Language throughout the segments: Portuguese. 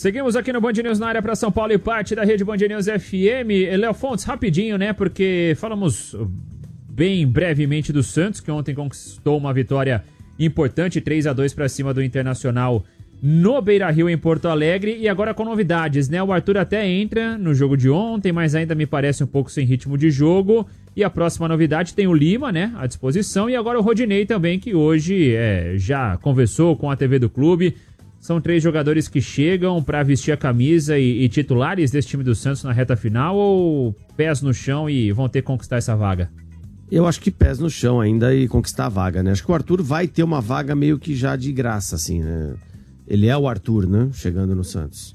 Seguimos aqui no Band News na área para São Paulo e parte da rede Band News FM. Léo Fontes, rapidinho, né? Porque falamos bem brevemente do Santos, que ontem conquistou uma vitória importante, 3-2 para cima do Internacional no Beira-Rio, em Porto Alegre. E agora com novidades, né? O Arthur até entra no jogo de ontem, mas ainda me parece um pouco sem ritmo de jogo. E a próxima novidade tem o Lima, né? À disposição. E agora o Rodinei também, que hoje já conversou com a TV do clube. São 3 jogadores que chegam para vestir a camisa e titulares desse time do Santos na reta final, ou pés no chão e vão ter que conquistar essa vaga? Eu acho que pés no chão ainda e conquistar a vaga, né? Acho que o Arthur vai ter uma vaga meio que já de graça, assim, né? Ele é o Arthur, né? Chegando no Santos.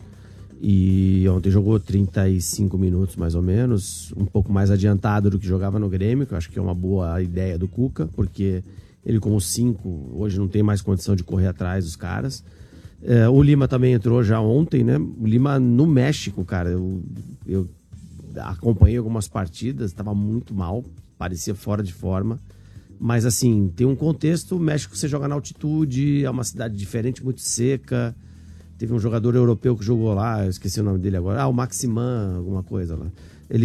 E ontem jogou 35 minutos, mais ou menos, um pouco mais adiantado do que jogava no Grêmio, que eu acho que é uma boa ideia do Cuca, porque ele como 5, hoje não tem mais condição de correr atrás dos caras. O Lima também entrou já ontem, né? O Lima no México, cara, eu acompanhei algumas partidas, estava muito mal, parecia fora de forma, mas assim, tem um contexto. O México, você joga na altitude, é uma cidade diferente, muito seca. Teve um jogador europeu que jogou lá, eu esqueci o nome dele agora, o Maximan, alguma coisa lá.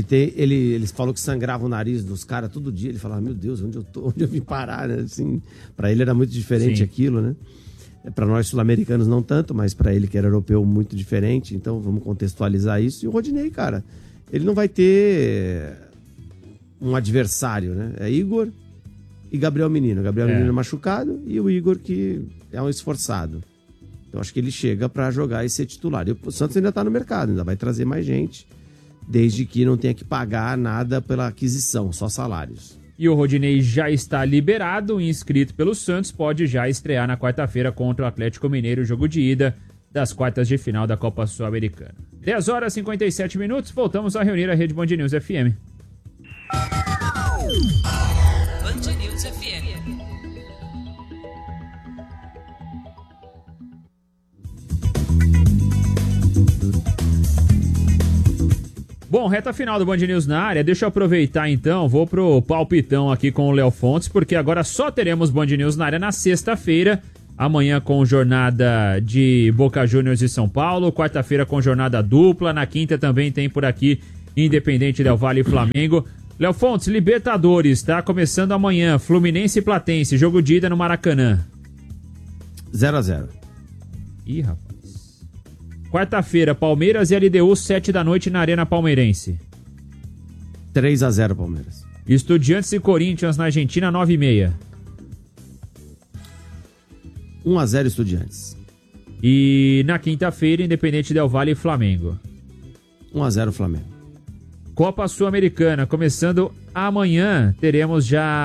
Ele falou que sangrava o nariz dos caras todo dia, ele falava, meu Deus, onde eu vim parar, né? Assim, pra ele era muito diferente. Sim. Aquilo, né? Para nós sul-americanos não tanto, mas para ele que era europeu muito diferente. Então vamos contextualizar isso. E o Rodinei, cara, ele não vai ter um adversário, né? É Igor e Gabriel Menino. Gabriel Menino machucado e o Igor que é um esforçado. Então acho que ele chega para jogar e ser titular. E o Santos ainda tá no mercado, ainda vai trazer mais gente, desde que não tenha que pagar nada pela aquisição, só salários. E o Rodinei já está liberado, inscrito pelo Santos, pode já estrear na quarta-feira contra o Atlético Mineiro, jogo de ida das quartas de final da Copa Sul-Americana. 10h57, voltamos a reunir a rede Band News FM. Band News FM. Bom, reta final do Band News na área. Deixa eu aproveitar então, vou pro palpitão aqui com o Léo Fontes, porque agora só teremos Band News na área na sexta-feira. Amanhã com jornada de Boca Juniors e São Paulo, quarta-feira com jornada dupla, na quinta também tem por aqui Independente Del Valle e Flamengo. Léo Fontes, Libertadores, tá começando amanhã, Fluminense e Platense, jogo de ida no Maracanã. 0-0. Ih, rapaz. Quarta-feira, Palmeiras e LDU, 7 da noite na Arena Palmeirense. 3-0 Palmeiras. Estudiantes e Corinthians na Argentina, 9h30. 1-0 Estudiantes. E na quinta-feira, Independente Del Valle e Flamengo. 1-0 Flamengo. Copa Sul-Americana, começando amanhã, teremos já